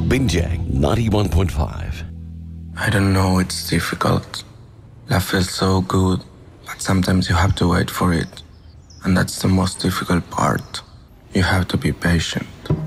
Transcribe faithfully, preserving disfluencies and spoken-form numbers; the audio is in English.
Binjang ninety-one point five. I don't know, it's difficult. Love feels so good, but sometimes you have to wait for it. And that's the most difficult part. You have to be patient.